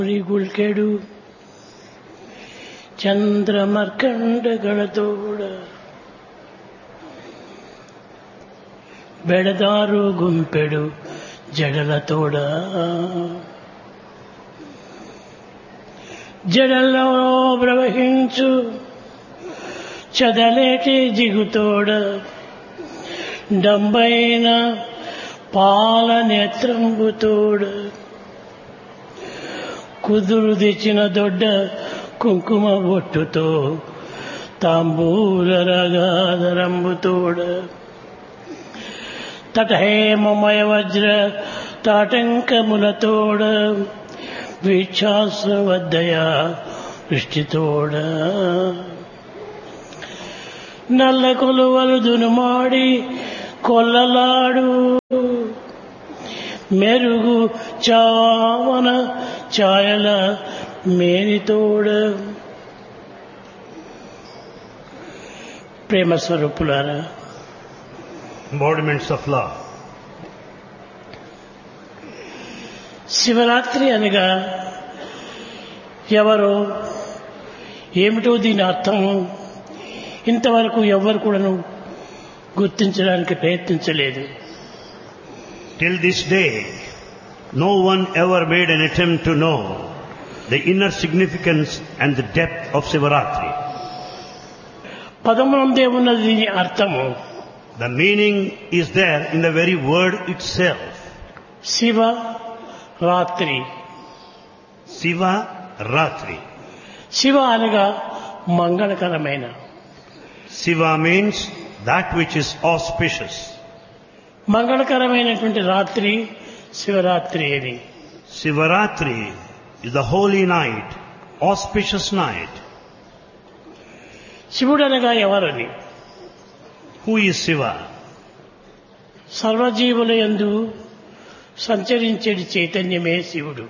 ಗುಲ್ಕೆಡು ಚಂದ್ರಮರ್ಕಂಡಗಳತೋಡ ಬೆಳೆದಾರು ಗುಂಪೆಡು జడలతోడ జడల్లో ప్రవహించు చదలేటి జిగుతోడ డంబైన పాల నేత్రంబుతోడ కుదురు తెచ్చిన దొడ్డ కుంకుమ బొట్టుతో తాంబూల రగాదరంబుతోడ తటహేమమయ వజ్ర తాటంకములతోడ వీక్షాశ్రవద్దయ దృష్టితోడ నల్ల కొలువలు దునుమాడి కొల్లలాడు మెరుగు చావన ఛాయల మేనితోడ ప్రేమ స్వరూపులారా, embodiments of love. శివరాత్రి అనగా ఎవరో ఏమిటో దీని అర్థం ఇంతవరకు ఎవ్వరు కూడాను గుర్తించడానికి ప్రయత్నించలేదు. Till this day, no one ever made an attempt to know the inner significance and the depth of Sivaratri. పదమునందే ఉన్నది దీని అర్థము. The meaning is there in the very word itself. Shiva రాత్రి. Siva Ratri. శివ అనగా మంగళకరమైన. Siva means that which is auspicious. మంగళకరమైనటువంటి రాత్రి శివరాత్రి అని. Sivaratri is the holy night, auspicious night. శివుడు అనగా ఎవరని? Who is Siva? సర్వజీవుల యందు సంచరించేటి చైతన్యమే శివుడు.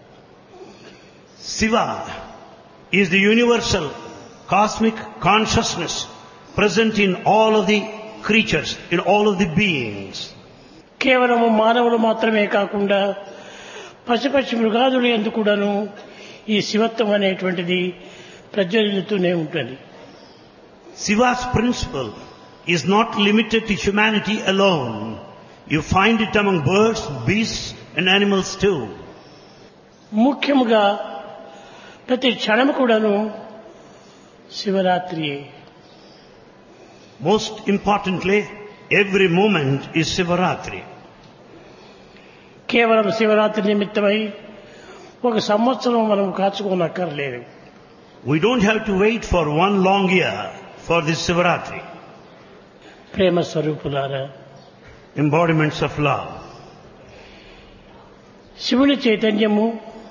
Siva is the universal cosmic consciousness present in all of the creatures, in all of the beings. కేవలము మానవులు మాత్రమే కాకుండా పశుపక్షి మృగాదుల యందు కూడాను ఈ శివత్వం అనేటువంటిది ప్రజ్వలితూనే ఉంటుంది. Siva's principle is not limited to humanity alone. You find it among birds, beasts and animals too. ముఖ్యముగా ప్రతి క్షణము కూడాను శివరాత్రియే. Most importantly, every moment is Sivaratri. కేవలం శివరాత్రి నిమిత్తమై ఒక సంవత్సరం మనం కాచుకోనక్కర్లేదు. We don't have to wait for one long year for this Sivaratri. ప్రేమ స్వరూపులారా, Embodiments of love. శివుని చైతన్యము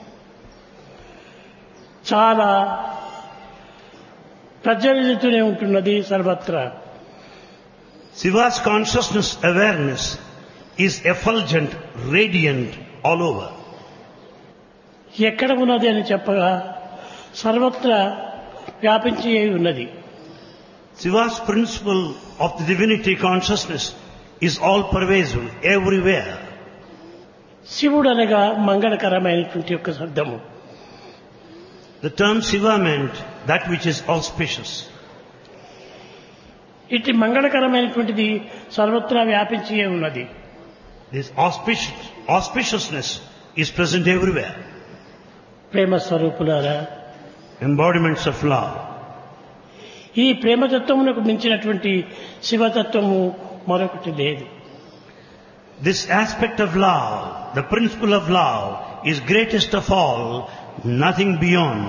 చాలా ప్రజ్వలితూనే ఉంటున్నది సర్వత్రా. Siva's consciousness awareness is effulgent, radiant all over. ఎక్కడ ఉన్నది అని చెప్పగా సర్వత్రా వ్యాపించి ఉన్నది. Siva's principle of the divinity consciousness is all pervasive, everywhere. శివుడు అనగా మంగళకరమైనటువంటి యొక్క శబ్దము. The term Siva meant that which is auspicious. ఇటు మంగళకరమైనటువంటిది సర్వత్రా వ్యాపించి ఉన్నది. This auspiciousness is present everywhere. ప్రేమ స్వరూపులారా, Embodiments of love. ఈ ప్రేమతత్వమునకు మించినటువంటి శివతత్వము మరొకటి లేదు. This aspect of love, the principle of love, is greatest of all, nothing beyond.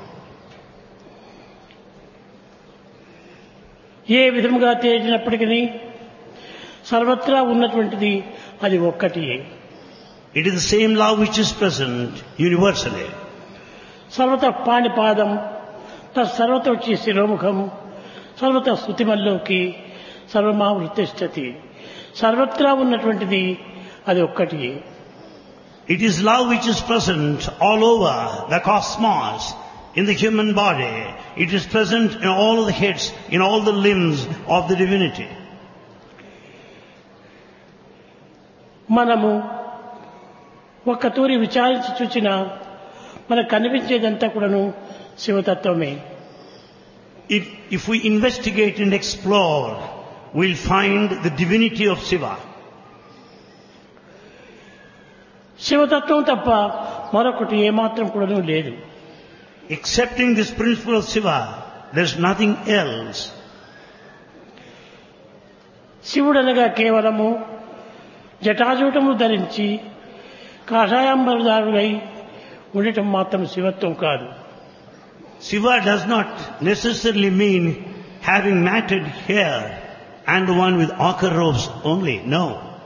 ఏ విధముగా తేలినప్పటికీ సర్వత్రా ఉన్నటువంటిది అది ఒక్కటియే. It is the same love which is present universally. సర్వత పాణిపాదం సర్వత వచ్చి శిరోముఖం సర్వత స్తుతిమల్లోకి సర్వమావృతిష్టతి. సర్వత్రా ఉన్నటువంటిది అది ఒక్కటియే. It is love which is present all over the cosmos, in the human body. It is present in all the heads, in all the limbs of the divinity. మనము ఒక్క తూరి విచారించి చూచిన మనకు కనిపించేదంతా కూడాను శివతత్వమే. If we investigate and explore, we'll find the divinity of Shiva. శివతత్వం తప్ప మరొకటి ఏమాత్రం కూడాను లేదు. Accepting this principle of Shiva, there's nothing else. శివుడనగా కేవలము జటాజూటము ధరించి కాషాయాంబరదారులై ఉండటం మాత్రం శివత్వం కాదు. Shiva does not necessarily mean having matted hair and the one with ochre robes only. No.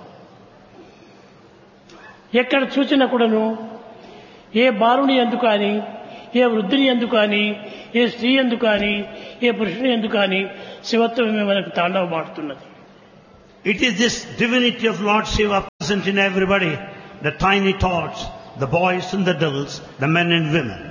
ఎక్కడ చూసినా కూడాను ఏ బాలుని యందు కానీ, ఏ వృద్ధుని యందు కానీ, ఏ స్త్రీ యందు కానీ, ఏ పురుషుని యందు కానీ శివత్వమే మనకు తాండవమాడుతున్నది. It is this divinity of Lord Shiva present in everybody, the tiny tots, the boys and the adults, the men and women.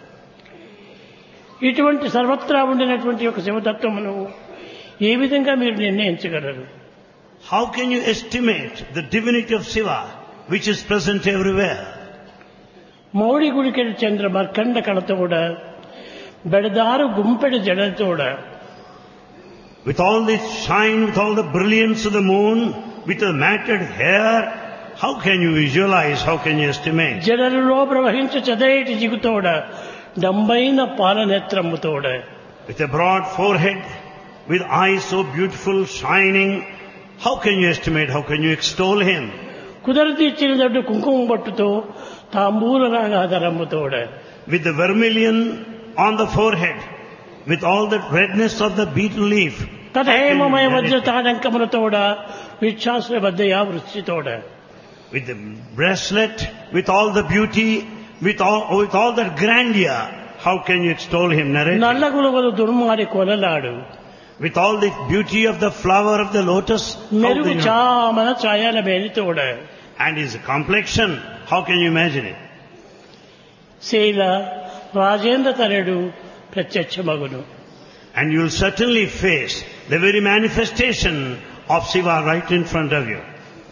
ఇటువంటి సర్వత్రా ఉండినటువంటి ఒక శివతత్వమును ఏ విధంగా మీరు నిర్ణయించగలరు? How can you estimate the divinity of Shiva which is present everywhere? మౌడి గుడికెడు Chandra మర్కండ కళతోడ బెడదారు గుంపెడు జడతోడ, with all this shine, with all the brilliance of the moon, with the matted hair, how can you visualize, how can you estimate? జడలలో ప్రవహించు చదైటి జిగుతోడ డంబైన పాలనేత్రముతోడ, With a broad forehead, with eyes so beautiful, shining, how can you estimate, how can you extol him? కుదరతీర్చిన దడ్డు కుంకుమ బొట్టుతో తాంబూలరాగాధరముతోడ, With the vermilion on the forehead, with all the redness of the beetle leaf, తథేమమయ వజ్ర తాడంకములతోడ విశ్వాస బద్దయా వృష్టితోడ, with the bracelet, with all the beauty, with all that grandeur, how can you extol him, narrate? నల్లగులగలు దుర్మారి కొలలాడు, With all the beauty of the flower of the lotus, how మెరుగు can you, చామన ఛాయల మేలితోడ, and his complexion, how can you imagine it? శైల రాజేంద్ర తనయుడు ప్రత్యక్షమగును. And you will certainly face the very manifestation of Shiva right in front of you.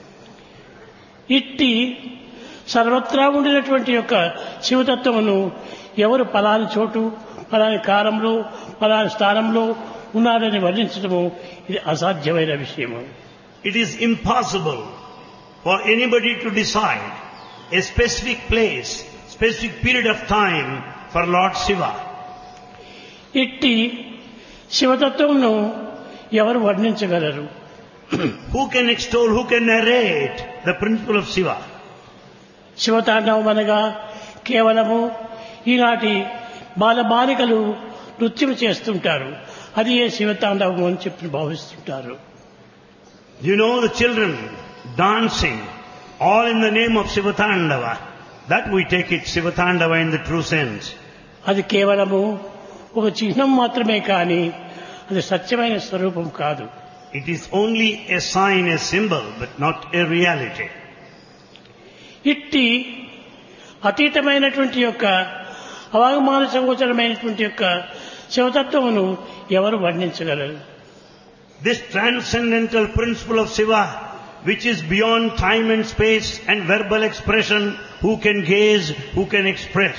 ఇట్టి సర్వత్రా ఉండినటువంటి యొక్క శివతత్వమును ఎవరు పలాని చోటు, పలాని కాలంలో, పలాని స్థానంలో ఉన్నారని వర్ణించడము ఇది అసాధ్యమైన విషయము. It is impossible for anybody to decide a specific place, specific period of time for Lord Shiva. ఇట్టి శివతత్వమును ఎవరు వర్ణించగలరు? Who can extol, who can narrate the principle of Shiva? శివతాండవం అనగా కేవలము ఈనాటి బాలబాలికలు నృత్యం చేస్తుంటారు, అది ఏ శివతాండవం అని చెప్పి భావిస్తుంటారు. You know, the children dancing, all in the name of Shivatandava, that we take it Shivatandava in the true sense. అది కేవలము ఒక చిహ్నం మాత్రమే కానీ అది సత్యమైన స్వరూపం కాదు. It is only a sign, a symbol, but not a reality. ఇట్టి అతీతమైనటువంటి యొక్క అవమాన సంగోచరమైనటువంటి యొక్క శివతత్వమును ఎవరు వర్ణించగలరు? This transcendental principle of Shiva, which is beyond time and space and verbal expression, who can gaze, who can express?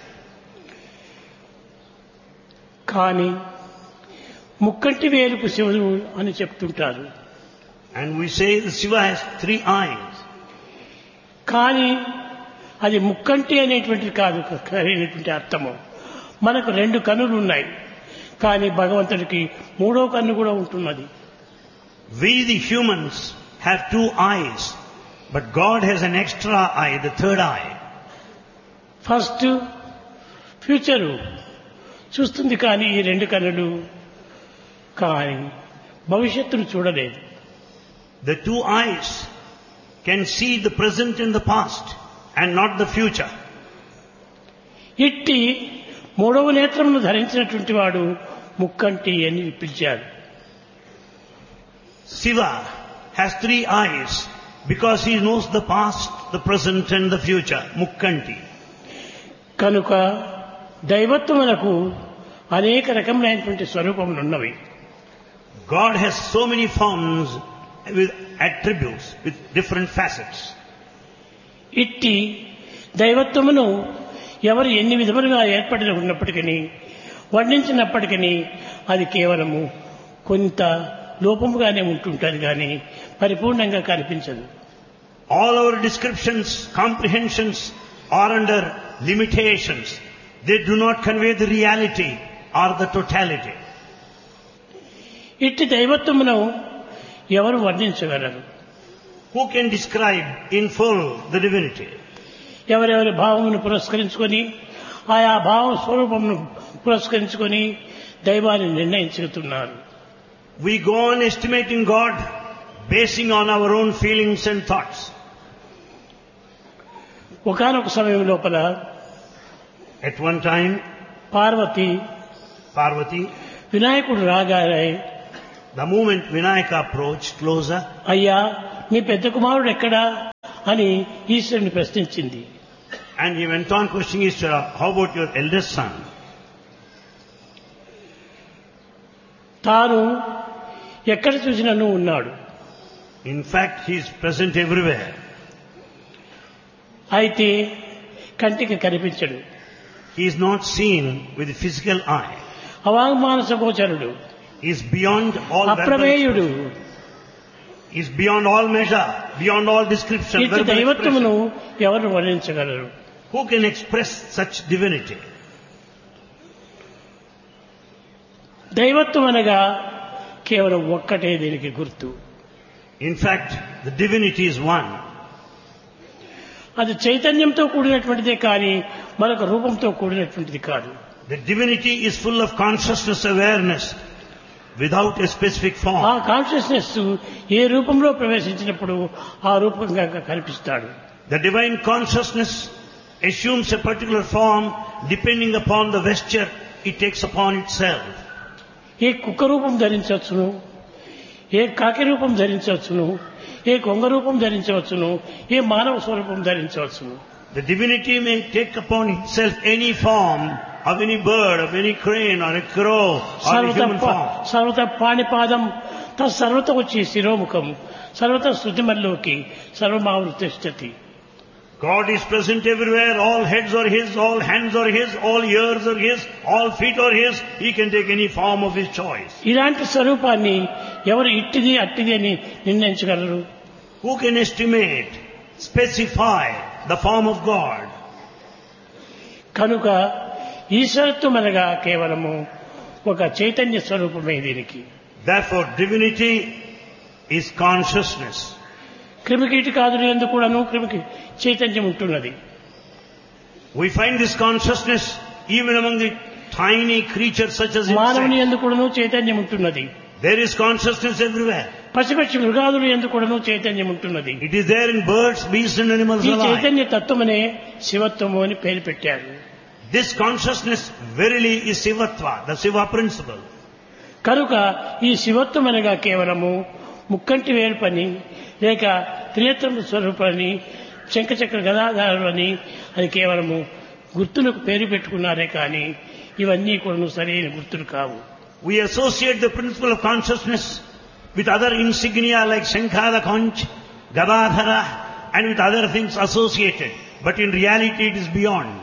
కానీ ముక్కంటి వేలుపు శివుడు అని చెప్తుంటారు. And we say that Shiva has 3 eyes. కానీ అది ముక్కంటి అనేటువంటిది కాదు అనేటువంటి అర్థము. మనకు 2 కన్నులు ఉన్నాయి, కానీ భగవంతుడికి 3వ కన్ను కూడా ఉంటున్నది. We the humans have 2 eyes, but God has an extra eye, the 3rd eye. First future చూస్తుంది కానీ ఈ 2 కన్నులు, కానీ భవిష్యత్తును చూడలేదు. The 2 eyes can see the present and the past and not the future. ఇట్టి 3వ నేత్రమును ధరించినటువంటి వాడు ముక్కంటి అని పిలిచారు. Shiva has 3 eyes because he knows the past, the present and the future. Mukkanti. కనుక దైవత్వమునకు అనేక రకములైనటువంటి స్వరూపములు ఉన్నవి. God has so many forms with attributes, with different facets. ఇట్టి దైవత్వమును ఎవరు ఎన్ని విధములుగా ఏర్పడి ఉన్నప్పటికీ వర్ణించినప్పటికీ అది కేవలము కొంత లోపముగానే ఉంటుంటుంది కానీ పరిపూర్ణంగా కనిపించదు. All our descriptions, comprehensions are under limitations. They do not convey the reality or the totality. ఇట్టి దైవత్వమును ఎవరు వర్ణించగలరు? Who can describe in full the divinity? ఎవరెవరి భావమును పురస్కరించుకొని ఆయా భావ స్వరూపమును పురస్కరించుకొని దైవాన్ని నిర్ణయించుతున్నారు. We go on estimating God basing on our own feelings and thoughts. ఒకానొక సమయం లోపల At one time, పార్వతి వినాయకుడు రాగానే the moment Vinayaka approached closer, అయ్యా మీ పెద్ద కుమారుడు ఎక్కడా అని ఈశ్వరుని ప్రశ్నించింది. and he went on questioning Ishvara, how about your eldest son? తాను ఎక్కడ చూసినను ఉన్నాడు. In fact, he is present everywhere. అయితే కంటికి కనిపించడు. He is not seen with the physical eye. అవాంగ్మానస గోచరుడు, He is beyond all అప్రమేయుడు. He is beyond all measure, beyond all description. ఇట్టి verbal దైవత్వమును expression. ఎవరు వర్ణించగలరు? Who can express such divinity? దైవత్వం అనగా కేవలం ఒక్కటే దీనికి గుర్తు. In fact, the divinity is one. అది చైతన్యంతో కూడినటువంటిదే కానీ మరొక రూపంతో కూడినటువంటిది కాదు. The divinity is full of consciousness awareness without a specific ఆ form. కాన్షియస్నెస్ ఏ రూపంలో ప్రవేశించినప్పుడు ఆ రూపంగా కనిపిస్తాడు. The divine consciousness assumes a particular form depending upon the vesture it takes upon itself. ఏ కుక్క రూపం ధరించవచ్చును, ఏ కాకి రూపం ధరించవచ్చును, ఏ కొంగ రూపం ధరించవచ్చును, ఏ మానవ స్వరూపం ధరించవచ్చును. The divinity may take upon itself any form of any bird, of any crane or a crow or a human form. సర్వత పాణిపాదం తత్సర్వత వచ్చి శిరోముఖం సర్వత శృతిమల్లోకి సర్వమావృతిష్టతి. God is present everywhere. All heads are His, all hands are His, all ears are His, all feet are His. He can take any form of His choice. ఇలాంటి స్వరూపాన్ని ఎవరు ఇట్టిది అట్టిది అని నిర్ణయించగలరు? Who can estimate, specify the form of God? కనుక ఈశ్వరత్వం అనగా కేవలము ఒక చైతన్య స్వరూపమే దీనికి. Therefore, divinity is consciousness. క్రిమికీటకాదులు యందు కూడాను క్రిమికి చైతన్యం ఉంటున్నది. We find this consciousness even among the tiny creatures such as మానవుని insects. యందు కూడాను చైతన్యం ఉంటున్నది. There is consciousness everywhere. పశుపక్షి మృగాదులు యందు కూడాను చైతన్యం ఉంటున్నది. It is there in birds, beasts and animals ఈ alike. చైతన్య తత్వమనే శివత్వము అని పేరు పెట్టారు. This consciousness verily is Sivatva, the Siva principle. కనుక ఈ శివత్వం అనగా కేవలము ముక్కంటి వేరు పని లేక త్రినేత్రము స్వరూపాన్ని శంఖచక్ర గదాధారులు అని అది కేవలము గుర్తులకు పేరు పెట్టుకున్నారే కానీ ఇవన్నీ కూడా సరైన గుర్తులు కావు. We associate the principle of consciousness with other insignia like Shankhala Conch, Gadadhara and with other things associated. But in reality it is beyond.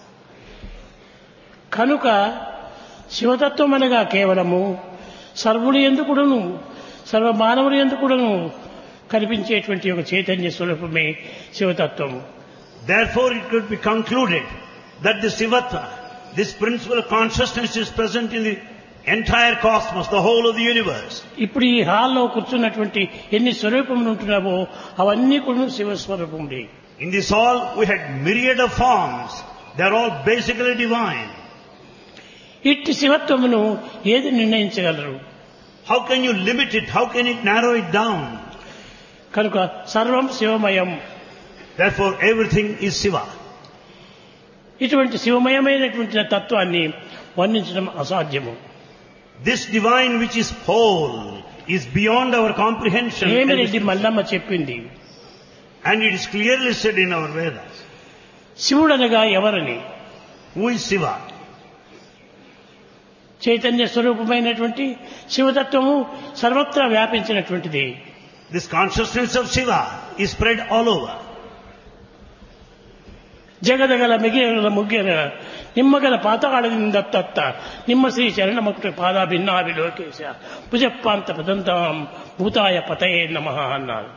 కనుక శివతత్వం అనగా కేవలము సర్వుడి యందు కూడాను సర్వ మానవుడి యందు కూడాను కనిపించేటువంటి ఒక చైతన్య స్వరూపమే శివతత్వము. Therefore it could be concluded that the Sivatva, this principle of consciousness is present in the entire cosmos, the whole of the universe. ఇప్పుడు ఈ హాల్లో కూర్చున్నటువంటి ఎన్ని స్వరూపములు ఉంటున్నావో అవన్నీ కూడా శివస్వరూపములే. In this hall we had myriad of forms. They are all basically divine. ఇట్టి శివత్వమును ఏది నిర్ణయించగలరు? How can you limit it? How can it narrow it down? కనుక సర్వం శివమయం. Therefore everything is Siva. ఇటువంటి శివమయమైనటువంటి తత్వాన్ని వర్ణించడం అసాధ్యము. This divine which is whole is beyond our comprehension. హేమిరెడ్డి Mallamma చెప్పింది. And it is clearly said in our Vedas. శివుడనగా ఎవరని? Who is Siva? Chaitanya స్వరూపమైనటువంటి శివతత్వము సర్వత్రా వ్యాపించినటువంటిది. This consciousness of Shiva is spread all over. ಜಗದಗಲ ಮಿಗಿಯಗಲ ಮುಗ್ಗೆಗಲ ನಿಮ್ಮಗಲ ಪಾತಾಳದಿಂದ ತತ್ತ ನಿಮ್ಮ ಶ್ರೀ ಶರಣಮಕುಟ ಪಾದಾಭಿನ್ನಾಭಿ ಲೋಕೇಶ ಭುಜಪ್ಪಾಂತ ಪದಂತಾಂ ಭೂತಾಯ ಪತಯೇ ನಮಃ అన్నారు.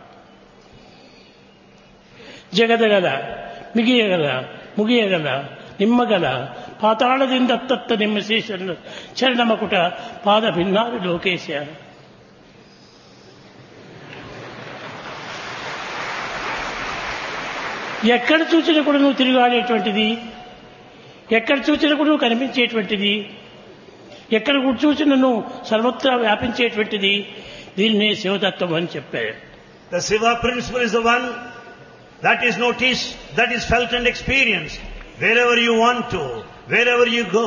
ಜಗದಗಲ ಮಿಗಿಯಗಲ ಮುಗಿಯಗಲ ನಿಮ್ಮಗಲ ಪಾತಾಳದಿಂದ ತತ್ತ ನಿಮ್ಮ ಶ್ರೀ ಶರಣಮಕುಟ ಪಾದಭಿನ್ನಾಭಿ ಲೋಕೇಶ. ఎక్కడ చూసినా కూడా నువ్వు తిరిగాడేటువంటిది, ఎక్కడ చూసినా కూడా నువ్వు కనిపించేటువంటిది, ఎక్కడ చూసినా నువ్వు సర్వత్రా వ్యాపించేటువంటిది, దీన్నే శివతత్వం అని చెప్పారు. The Shiva principle is the one that is noticed, that is felt and experienced wherever you want to, wherever you go.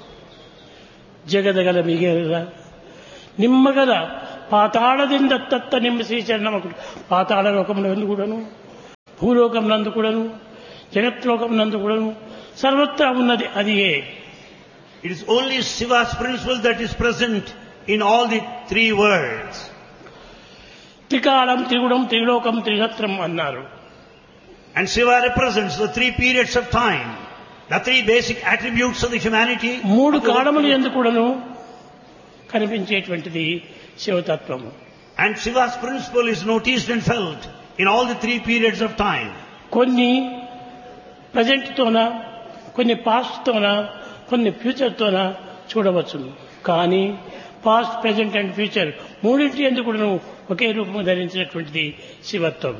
జగదగల మిగల Nimmagala పాతాళದಿಂದ తత్త నిమ్మ శ్రీచరణమకుడు. పాతాళ లోకమునందు కూడాను, భూలోకం నందు కూడాను, జగత్లోకం నందు కూడాను సర్వత్రా ఉన్నది అది. It is only Shiva's principle that is present in all the three worlds. త్రికాలం త్రిగుణం త్రిలోకం త్రినత్రం అన్నారు. And Shiva represents the three periods of time, the three basic attributes of the humanity. మూడు కాలములు యందు కూడాను కనిపించేటువంటిది శివతత్వము. And Shiva's principle is noticed and felt in all the three periods of time. కొన్ని present తోన, కొన్ని past తోన, కొన్ని future తోన చూడవచ్చును. కానీ past, present and future మూడింటి ఎందుకు కూడా ఒకే రూపము ధరించినటువంటిది శివత్వము.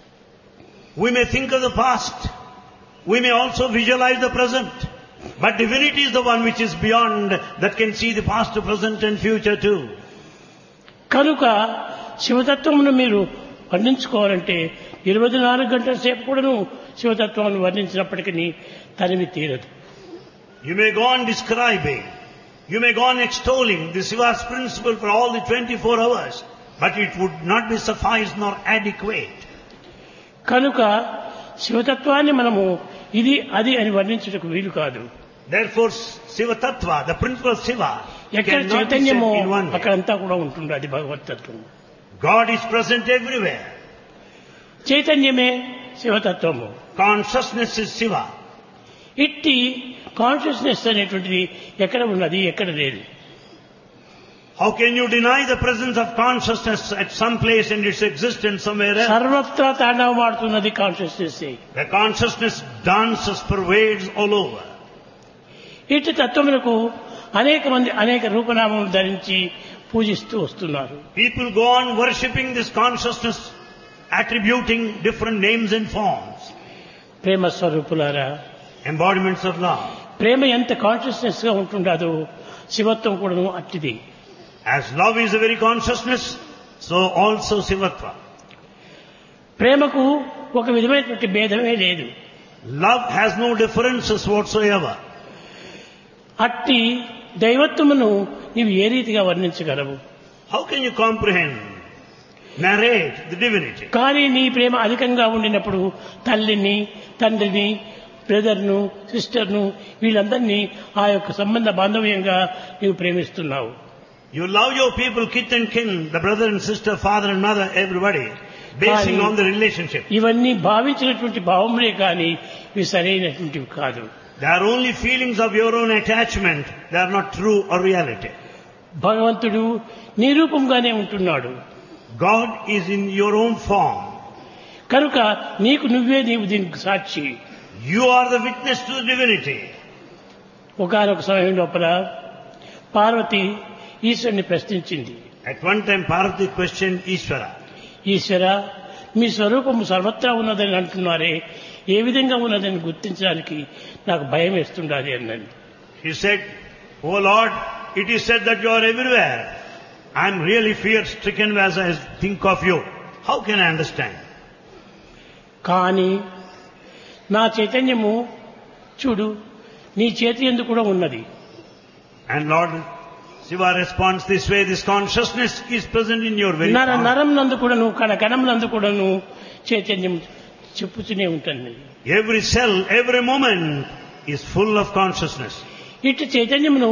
We may think of the past, we may also visualize the present, but divinity is the one which is beyond, that can see the past, present and future too. కనుక శివతత్వమును మీరు వర్ణించుకోవాలంటే 24 గంటల సేపు కూడాను శివతత్వాన్ని వర్ణించినప్పటికీ తనివి తీరదు. You may go on describing, you may go on extolling the Shiva's principle for all the 24 hours, but it would not be suffice nor adequate. కనుక శివతత్వాన్ని మనము ఇది అది అని వర్ణించుటకు వీలు కాదు. Therefore Shiva Tattva, the principle of Shiva, ఎక్కడ cannot be said చైతన్యమో in one way. అక్కడంతా కూడా ఉంటుంది. అది భగవతత్వం. God is present everywhere. చైతన్యమే శివతత్వము. Consciousness is Shiva. ఇట్టి కాన్షియస్నెస్ అనేటువంటిది ఎక్కడ ఉన్నది, ఎక్కడ లేదు. How can you deny the presence of consciousness at some place and its existence somewhere else? సర్వత్రా తాండవమాడుతున్నది consciousness. The consciousness dances, pervades all over. ఇట్టి తత్వములకు అనేక మంది అనేక రూపనామములు ధరించి పూజిస్తూ వస్తున్నారు. People go on worshipping this consciousness, attributing different names and forms. ప్రేమ స్వరూపులారా, Embodiments of love. ప్రేమ ఎంత కాన్షియస్నెస్ గా ఉంటుండదో శివత్వం కూడాను అట్టిది. As love is a very consciousness, so also Shivatva. ప్రేమకు ఒక విధమైనటువంటి భేదమే లేదు. Love has no differences whatsoever. అట్టి దైవత్వమును నీవు ఏ రీతిగా వర్ణించగలవు? How can you comprehend, narrate the divinity? కానీ నీ ప్రేమ అధికంగా ఉండినప్పుడు తల్లిని, తండ్రిని, బ్రదర్ను, సిస్టర్ను వీళ్ళందరినీ ఆ యొక్క సంబంధ బాంధవ్యంగా నీవు ప్రేమిస్తున్నావు. You love your people, kith and kin, the brother and sister, father and mother, everybody, basing on the relationship. ఇవన్నీ భావించినటువంటి భావములే కానీ ఇవి సరైనటువంటివి కాదు. They are only feelings of your own attachment. They are not true or reality. భగవంతుడు నీ రూపంగానే ఉంటున్నాడు. God is in your own form. కనుక నీవు దీనికి సాక్షి. You are the witness to the divinity. ఒకానొక సమయం లోపల పార్వతి ఈశ్వరుని ప్రశ్నించింది. At one time Parvati questioned Ishvara. ఈశ్వర, మీ స్వరూపము సర్వత్రా ఉన్నదని అంటున్నారే, ఏ విధంగా ఉన్నదని గుర్తించడానికి నాకు భయం వేస్తుండాలి అన్నది. He said, "Oh Lord, it is said that you are everywhere. I am really fear-stricken as I think of you. How can I understand?" కానీ నా చైతన్యము చూడు నీ చేతి యందు కూడా ఉన్నది. And Lord Shiva responds this way, this consciousness is present in your very palm. నరం నందు కూడాను, కణం నందు కూడాను చైతన్యం చెప్పుతూనే ఉంటుంది. Every cell, every moment is full of consciousness. ఇటు చైతన్యమును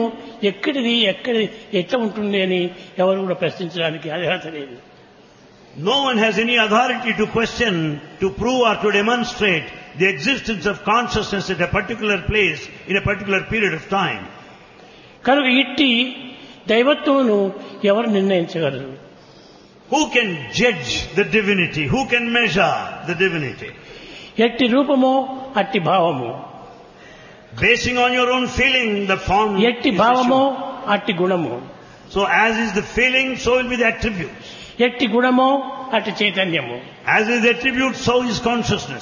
ఎట్లా ఉంటుంది అని ఎవరు కూడా ప్రశ్నించడానికి అర్హత లేదు. No one has any authority to question, to prove or to demonstrate the existence of consciousness at a particular place in a particular period of time. కనుక ఇట్టి దైవత్వమును ఎవరు నిర్ణయించగలరు? Who can judge the divinity? Who can measure the divinity? ఎట్టి రూపమో అట్టి భావము, Basing on your own feeling, the form ఎట్టి is భావమో assumed. అట్టి గుణము, So as is the feeling, so will be the attributes. ఎట్టి గుణమో అట్టి చైతన్యము. As is the attribute, so is consciousness.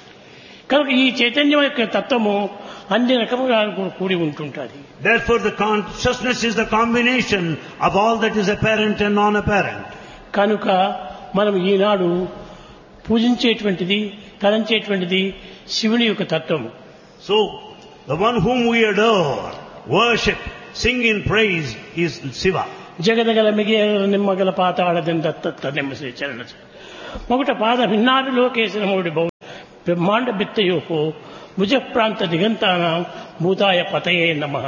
కనుక ఈ చైతన్యం యొక్క తత్వము అన్ని రకముగా కూడి ఉంటుంటుంది. Therefore the consciousness is the combination of all that is apparent and non-apparent. కనుక మనం ఈనాడు పూజించేటువంటిది, తలంచేటువంటిది శివుని యొక్క తత్వము. So the one whom we adore, worship, sing in praise is Shiva. జగదగల మిగిల Nimmagala పాతాళదని దత్త నిమ్మ శ్రీ చరణ మొగట పాద భిన్నాడు లోకేశనముడి బౌ బ్రహ్మాండ బిత్తయోహో భుజ ప్రాంత దిగంతానం భూతాయ పతయే నమః.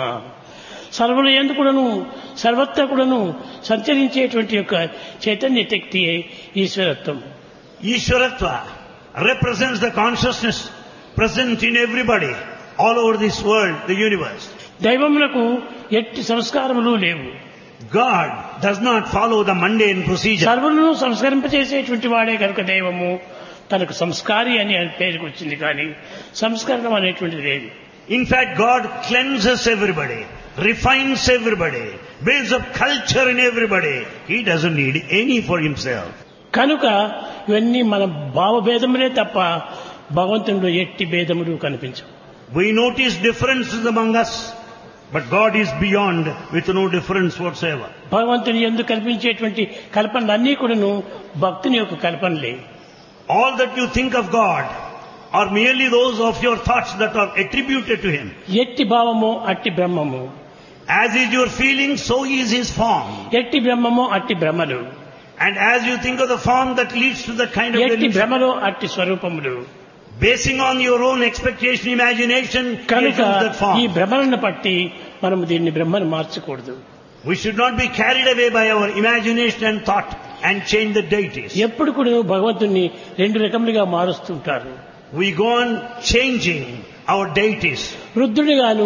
సర్వుల ఎందుకుడను సర్వత్ర కూడాను సంచరించేటువంటి యొక్క Chaitanya శక్తియే ఈశ్వరత్వం. Ishwaratva represents the consciousness present in everybody, all over this world, the universe. దైవములకు ఎట్టి సంస్కారములు లేవు. God does not follow the mundane procedure. సర్వులను సంస్కరింపచేసేటువంటి వాడే కనుక దైవము తనకు సంస్కారి అని పేరుకు వచ్చింది, కానీ సంస్కరణం అనేటువంటిది లేదు. In fact, God cleanses everybody, refines everybody, builds up culture in everybody. He doesn't need any for himself. కనుక ఇవన్నీ మన భావభేదములే తప్ప భగవంతుడు ఎట్టి భేదములు కనిపించవు. We notice differences among us, but God is beyond with no difference whatsoever. భగవంతుని ఎందుకు కల్పించేటువంటి కల్పనలన్నీ కూడాను భక్తుని యొక్క కల్పనలే. All that you think of God are merely those of your thoughts that are attributed to Him. ఎట్టి భావము అట్టి బ్రహ్మము, As is your feeling, so is His form. ఎట్టి బ్రహ్మము అట్టి భ్రమలు, And as you think of the form that leads to the kind of ఎట్టి delusion, భ్రమలు అట్టి స్వరూపములు. basing on your own expectation, imagination, he కనుక assumes that ఈ form. భ్రమలను పట్టి మనం దీన్ని బ్రహ్మను మార్చకూడదు. We should not be carried away by our imagination and thought and change the deities. ఎప్పుడు కూడా భగవంతుణ్ణి రెండు రకములుగా మారుస్తుంటారు. We go on changing our deities. రుద్రుడిగాను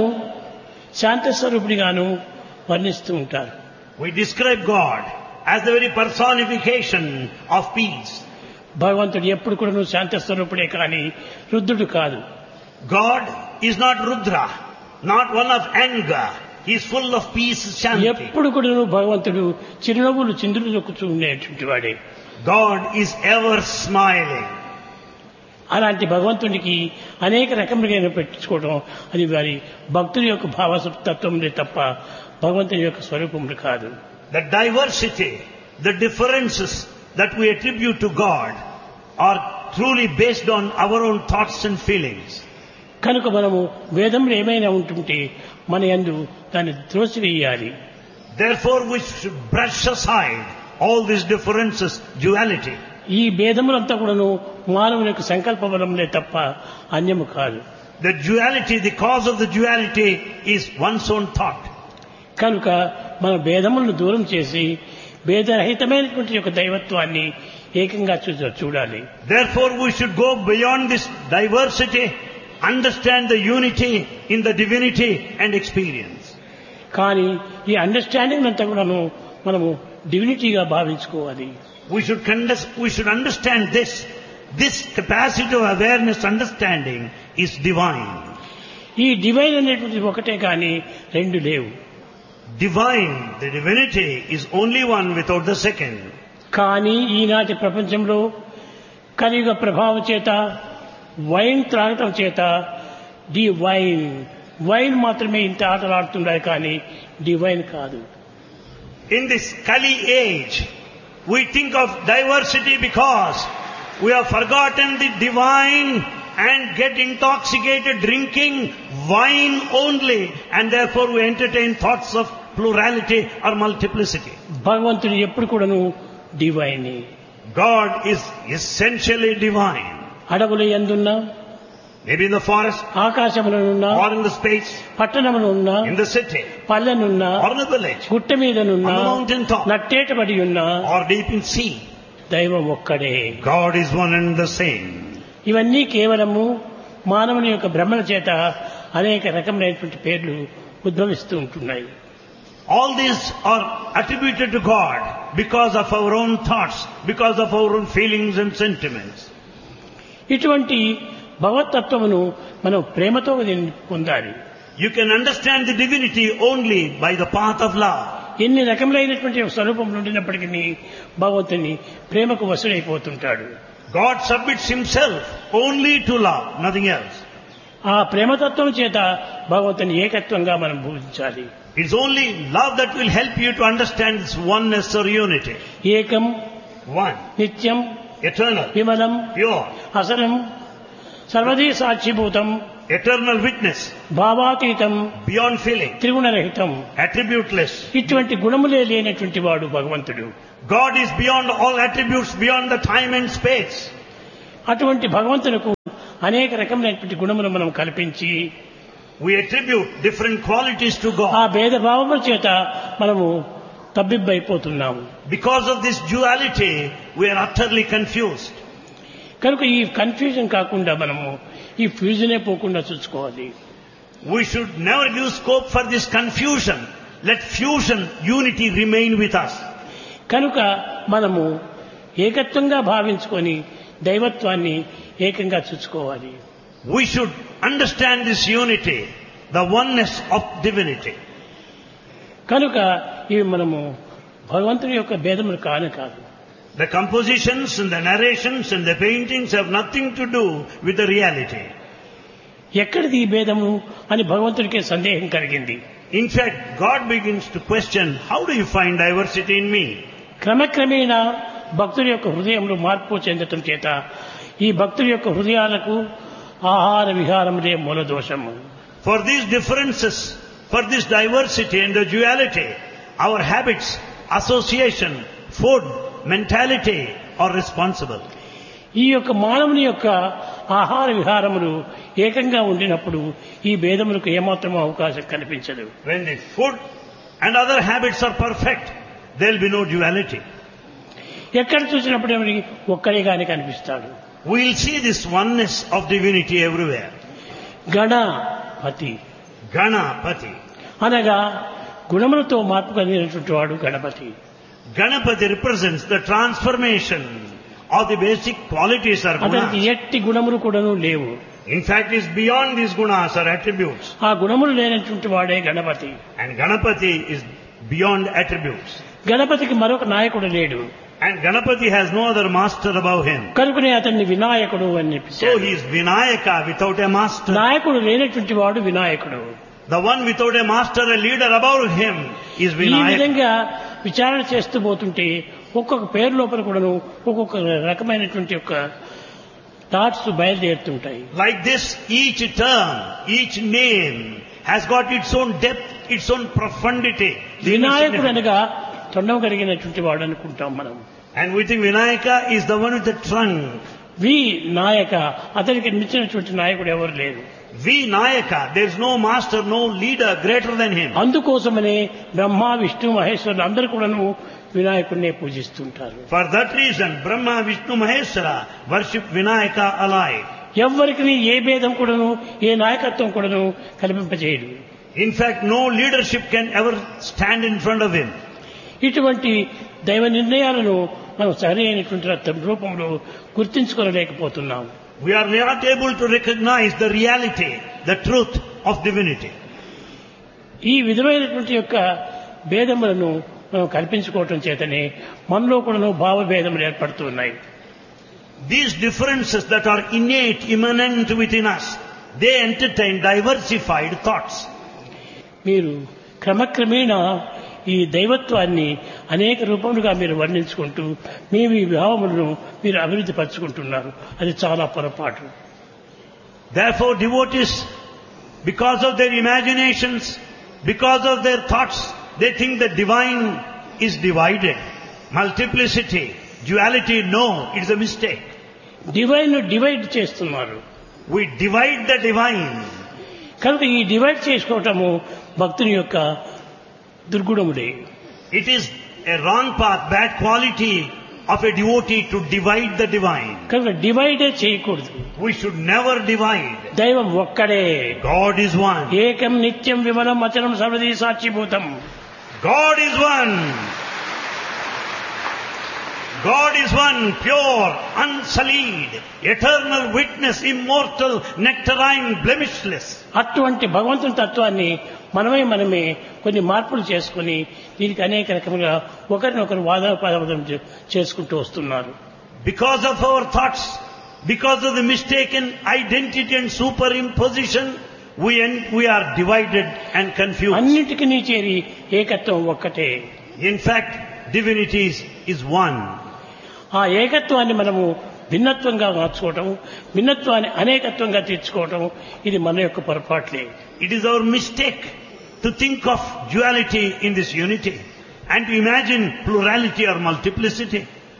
శాంతస్వరూపుడిగాను వర్ణిస్తూ ఉంటారు. We describe God as the very personification of peace. భగవంతుడు ఎప్పుడు కూడా శాంతస్వరూపుడే కానీ రుద్రుడు కాదు. God is not Rudra, not one of anger. He is full of peace, shanti. ఎప్పుడు కూడా భగవంతుడు చిరునవ్వులు చిందులు దొక్కుతూ ఉండేటువంటి వాడే. God is ever smiling. అలాంటి భగవంతునికి అనేక రకములుగా పెట్టించుకోవడం అది వారి భక్తుల యొక్క భావతత్వములే తప్ప భగవంతుని యొక్క స్వరూపములు కాదు. The diversity, the differences that we attribute to God are truly based on our own thoughts and feelings. కనుక మనము వేదములు ఏమైనా ఉంటుంటే మన యందు దాన్ని త్రోసివేయాలి. Therefore we should brush aside all these differences, duality. ఈ భేదములంతా కూడాను మానవుని యొక్క సంకల్ప బలములే తప్ప అన్యము కాదు. The duality, the cause of the duality is one's own thought. కనుక మన భేదములను దూరం చేసి భేదరహితమైనటువంటి యొక్క దైవత్వాన్ని ఏకంగా చూడాలి. Therefore we should go beyond this diversity, understand the unity in the divinity and experience. కానీ ఈ అండర్స్టాండింగ్ అంతా కూడాను మనము డివినిటీగా భావించుకోవాలి. We should understand this capacity of awareness, understanding is divine. ఈ డివైన్ అనేటువంటి ఒకటే కానీ రెండు లేవు. Divine, the divinity is only one without the second. కానీ ఈనాటి ప్రపంచంలో కలియుగ ప్రభావం చేత వైన్ త్రాగటం చేత వైన్ మాత్రమే ఇంత ఆటలాడుతున్నాయి కానీ డివైన్ కాదు. In this Kali age, we think of diversity because we have forgotten the divine and get intoxicated drinking wine only, and therefore we entertain thoughts of plurality or multiplicity. భగవంతుడు ఎప్పుడు కూడాను divine. God is essentially divine. అడవుల యందున్నా, Maybe in the forest, ఆకాశములనున్నా, or in the space, పట్టణమునున్నా, in the city, పల్లెనున్నా, or in the village, గుట్ట మీదనున్నా, on the mountain top, నట్టేటబడి ఉన్నా, or deep in sea. దైవం ఒక్కడే. God is one and the same. ఇవన్నీ కేవలము మానవుని యొక్క భ్రమల చేత అనేక రకమైనటువంటి పేర్లు ఉద్భవిస్తూ ఉంటున్నాయి. All these are attributed to God because of our own thoughts, because of our own feelings and sentiments. ఇటువంటి భగవతత్వమును మనం ప్రేమతో పొందాలి. You can understand the divinity only by the path of love. ఎన్ని రకములైనటువంటి స్వరూపం ఉండినప్పటికీ భగవంతుని ప్రేమకు వశుడైపోతుంటాడు. God submits himself only to love, nothing else. ఆ ప్రేమతత్వం చేత భగవంతుని ఏకత్వంగా మనం పూజించాలి. It's only love that will help you to understand this oneness or unity. ఏకం, One, నిత్యం, eternal, విమలం, pure, అసలం, సర్వదీ సాక్షిభూతం, eternal witness, భావాతీతం, beyond feeling, త్రిగుణరహితం. attributeless. ఇటువంటి గుణములే లేనటువంటి వాడు భగవంతుడు. God is beyond all attributes, beyond the time and space. అటువంటి భగవంతునికి అనేక రకమైనటువంటి గుణములు మనం కల్పించి We attribute different qualities to ఆ God. భేదభావముల చేత మనము తబ్బిబ్బైపోతున్నాము. Because of this duality, we are utterly confused. కనుక ఈ కన్ఫ్యూజన్ కాకుండా మనము ఈ ఫ్యూజనే పోకుండా చూసుకోవాలి. We should never give scope for this confusion. Let fusion, unity remain with us. కనుక మనము ఏకత్వంగా భావించుకొని దైవత్వాన్ని ఏకంగా చూసుకోవాలి. We should understand this unity, the oneness of divinity. కనుక ఇవి మనము భగవంతుని యొక్క భేదములు కానే కాదు. The compositions and the narrations and the paintings have nothing to do with the reality. ఎక్కడిది ఈ భేదము అని భగవంతుడికి సందేహం కలిగింది. In fact, God begins to question, how do you find diversity in me? క్రమక్రమేణా భక్తుల యొక్క హృదయంలో మార్పు చెందటం చేత ఈ భక్తుల యొక్క హృదయాలకు ఆహార విహారములే మూల దోషము. For these differences, for this diversity and the duality, our habits, association, food, mentality are responsible. ఈ యొక్క మానవుని యొక్క ఆహార విహారములు ఏకంగా ఉండినప్పుడు ఈ భేదములకు ఏమాత్రం అవకాశం కనిపించదు. When the food and other habits are perfect, there will be no duality. ఎక్కడ చూసినప్పుడు ఒక్కడే గాని కనిపిస్తాడు. We will see this oneness of divinity everywhere. Ganapati Ganapati. అనగా గుణములతో మార్పు కలిగినటువంటి వాడు Ganapati. Ganapati represents the transformation of the basic qualities or అతనికి gunas. ఎట్టి గుణములు కూడాను లేవు. In fact, it's beyond these gunas or attributes. ఆ గుణములు లేనటువంటి వాడే Ganapati. And Ganapati is beyond attributes. గణపతికి మరొక నాయకుడు లేడు. And Ganapati has no other master above him. కనుకనే అతన్ని వినాయకుడు అని So చెప్పారు. he is Vinayaka without a master. నాయకుడు లేనటువంటి వాడు వినాయకుడు. The one without a master, a leader above him is ఈ Vinayaka. విధంగా విచారణ చేస్తూ పోతుంటే ఒక్కొక్క పేరు లోపల కూడాను ఒక్కొక్క రకమైనటువంటి యొక్క thoughts బయలుదేరుతుంటాయి. Like this, each term, each name has got its own depth, its own profundity. వినాయకుడు అనగా తొండం కలిగినటువంటి వాడు అనుకుంటాం మనం. And we think Vinayaka is the one with the trunk. నాయక అతనికి మించినటువంటి నాయకుడు ఎవరు లేరు. Vinayaka, there is no master, no leader greater than him. అందుకోసమనే బ్రహ్మ విష్ణు మహేశ్వరులు అందరూ కూడాను వినాయకుడినే పూజిస్తుంటారు. For that reason, Brahma, Vishnu, Maheshwara worship Vinayaka alike. ఎవ్వరికి ఏ భేదం కూడాను ఏ నాయకత్వం కూడాను కల్పింపజేయడు. In fact, no leadership can ever stand in front of him. ఇటువంటి దైవ నిర్ణయాలను మనం సరైనటువంటి రూపంలో గుర్తించుకోలేకపోతున్నాం. We are not able to recognize the reality, the truth of divinity. ఈ విధమైనటువంటి యొక్క భేదములను మనం కల్పించుకోవటం చేతనే మనలో కూడాను భావభేదములు ఏర్పడుతున్నాయి. These differences that are innate, immanent within us, they entertain diversified thoughts. మీరు క్రమక్రమేణా ఈ దైవత్వాన్ని అనేక రూపములుగా మీరు వర్ణించుకుంటూ మీ భావములను మీరు అభివృద్ధి పరుచుకుంటున్నారు. అది చాలా పొరపాటు. Therefore, devotees, because of their imaginations, because of their thoughts, they think the divine is divided. Multiplicity, duality, no, it is a mistake. Divine divide చేస్తున్నారు. We divide the divine. కనుక ఈ డివైడ్ చేసుకోవటము భక్తుని యొక్క దుర్గుణములే. It is a wrong path, bad quality of a devotee to divide the divine. కనుక డివైడే చేయకూడదు. We should never divide. దైవం ఒక్కడే. God is one. ఏకం నిత్యం విమలం అచలం సర్వదీ సాక్షిభూతం. God is one. God is one, pure, unsullied, eternal witness, immortal, nectarine, blemishless. అటువంటి భగవంతుని తత్వాన్ని మనమే కొన్ని మార్పులు చేసుకుని దీనికి అనేక రకములుగా ఒకరినొకరు వాదోపవాదం చేసుకుంటూ వస్తున్నారు. Because of our thoughts, because of the mistaken identity and superimposition, we are divided and confused. అన్నిటికీ చేరి ఏకత్వం ఒక్కటే. In fact, divinity is one. ఆ ఏకత్వాన్ని మనము భిన్నత్వంగా మార్చుకోవటం, భిన్నత్వాన్ని అనేకత్వంగా తీర్చుకోవటం ఇది మన యొక్క పొరపాట్లే. It is our mistake to think of duality in this unity and to imagine plurality or multiplicity.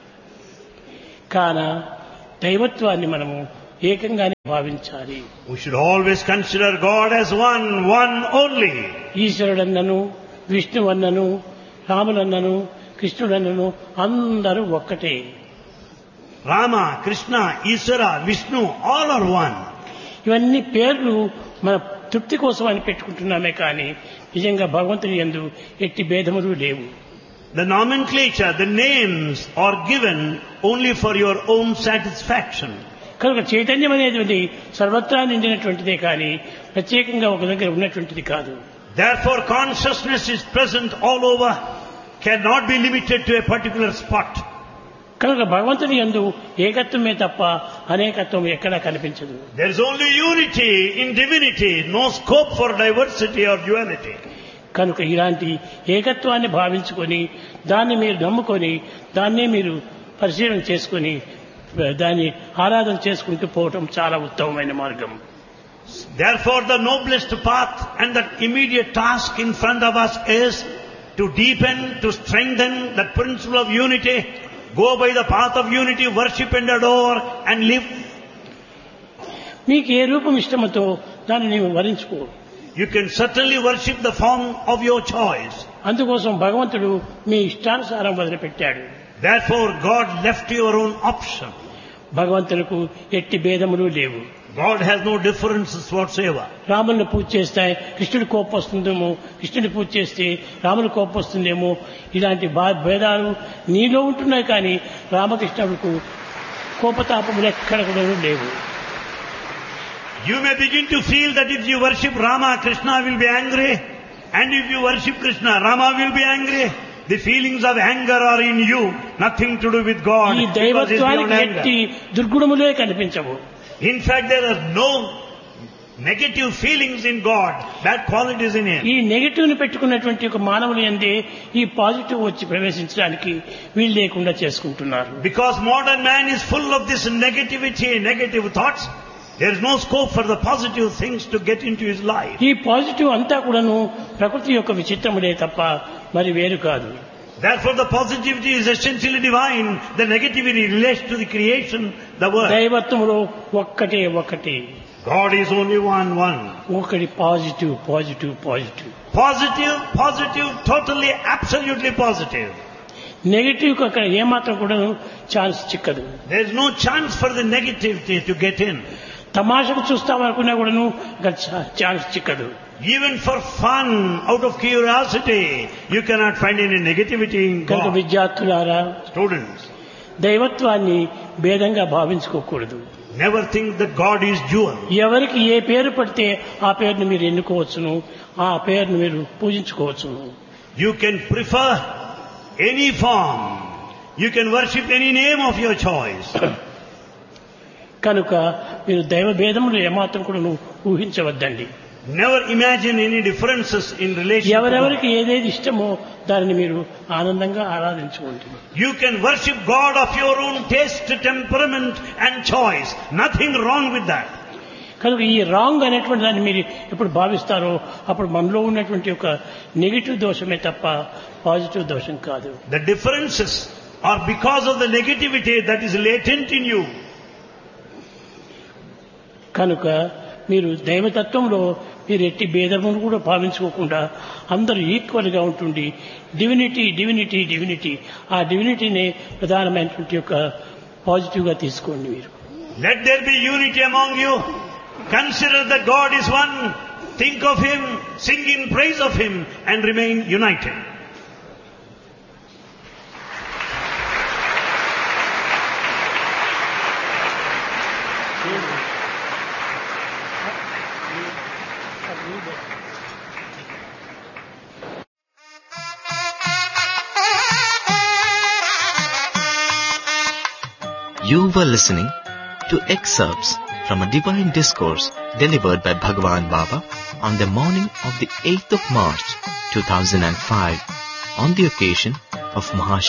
కాన దైవత్వాన్ని మనము ఏకంగానే భావించాలి. We should always consider God as one only. ఈశ్వరుడన్నను, విష్ణువన్నను, రామునన్నను, కృష్ణుడన్నను అందరూ ఒక్కటే. Rama, Krishna, Ishvara, Vishnu, all are one. ఇవన్నీ పేర్లు మన తృప్తి కోసం అని పెట్టుకుంటున్నామే కానీ నిజంగా భగవంతుని యందు ఎట్టి భేదములు లేవు. The nomenclature, the names are given only for your own satisfaction. కనుక చైతన్యం అనేది సర్వత్రా నిండినటువంటిదే కానీ ప్రత్యేకంగా ఒక దగ్గర ఉన్నటువంటిది కాదు. Therefore consciousness is present all over, cannot be limited to a particular spot. కనుక భగవంతుని యందు ఏకత్వమే తప్ప అనేకత్వం ఎక్కడా కనిపించదు. There is only unity in divinity, no scope for diversity or duality. కనుక ఇలాంటి ఏకత్వాన్ని భావించుకొని దాన్ని మీరు నమ్ముకొని దాన్నే మీరు పరిశీలన చేసుకొని దాన్ని ఆరాధన చేసుకుంటూ పోవటం చాలా ఉత్తమమైన మార్గం. Therefore the noblest path and the immediate task in front of us is to deepen, to strengthen that principle of unity, go by the path of unity, worship and adore and live. మీకు ఏ రూపం ఇష్టమతో దాన్ని నీవు వరించుకో. You can certainly worship the form of your choice. అందుకోసం భగవంతుడు మీ ఇష్టానుసారం వదిలిపెట్టాడు. Therefore God left your own option. భగవంతులకు ఎట్టి భేదములు లేవు. God has no differences whatsoever. రాముని పూజ చేస్తే కృష్ణుడి కోపం వస్తుందేమో, కృష్ణుడి పూజ చేస్తే రాముని కోపం వస్తుందేమో, ఇలాంటి భేదాలు నీలో ఉంటున్నాయి కానీ రామకృష్ణుడికి కోపతాపములు ఎక్కడ కూడా లేవు. You may begin to feel that if you worship Rama, Krishna will be angry, and if you worship Krishna, Rama will be angry. The feelings of anger are in you, nothing to do with God. ఈ దైవత్వానికి ఎట్టి దుర్గుణములే కనిపించవు. In fact, there are no negative feelings in God, bad qualities in Him. ఈ negative ని పెట్టుకున్నటువంటి ఒక మానవులు యందే ఈ positive వచ్చి ప్రవేశించడానికి వీలు లేకుండా చేసుకుంటున్నారు. Because modern man is full of this negativity, negative thoughts, there is no scope for the positive things to get into his life. ఈ పాజిటివ్ అంతా కూడాను ప్రకృతి యొక్క విచిత్రములే తప్ప మరి వేరు కాదు. Therefore the positivity is essentially divine, the negativity relates to the creation, the world. దైవత్వములో ఒక్కటే ఒక్కటే. God is only one. ఒకటి positive positive positive. Positive, totally, absolutely positive. Negative కు అక్కడ ఏమాత్రం కూడా chance చిక్కదు. There is no chance for the negativity to get in. తమాషకు చూస్తామనుకున్నా కూడాను అక్కడ chance చిక్కదు. Even for fun, out of curiosity, you cannot find any negativity in కనుక God. విద్యార్థులారా, Students, దైవత్వాన్ని భేదంగా భావించుకోకూడదు. never think that God is dual. ఎవరికి ఏ పేరు పడితే ఆ పేరును మీరు ఎన్నుకోవచ్చును, ఆ పేరును మీరు పూజించుకోవచ్చును. You can prefer any form. You can worship any name of your choice. కనుక మీరు దైవ భేదములు ఏమాత్రం కూడా ఊహించవద్దండి. Never imagine any differences in relation to God. ఎవరెవరికి ఏదేది ఇష్టమో దానిని మీరు ఆనందంగా ఆరాధించుకోండి. You can worship God of your own taste, temperament and choice. Nothing wrong with that. కనుక ఈ రాంగ్ అనేటువంటి దాన్ని మీరు ఎప్పుడు భావిస్తారో అప్పుడు మనలో ఉన్నటువంటి ఒక నెగిటివ్ దోషమే తప్ప పాజిటివ్ దోషం కాదు. The differences are because of the negativity that is latent in you. కనుక మీరు దైవతత్వంలో మీరు ఎట్టి భేదమును కూడా భావించుకోకుండా అందరూ ఈక్వల్గా ఉంటుండి డివినిటీ డివినిటీ డివినిటీ ఆ డివినిటీనే ప్రధానమైనటువంటి యొక్క పాజిటివ్గా తీసుకోండి మీరు. Let there be unity among you. Consider that God is one. Think of Him, sing in praise of Him, and remain united. You were listening to excerpts from a divine discourse delivered by Bhagavan Baba on the morning of the 8th of March 2005 on the occasion of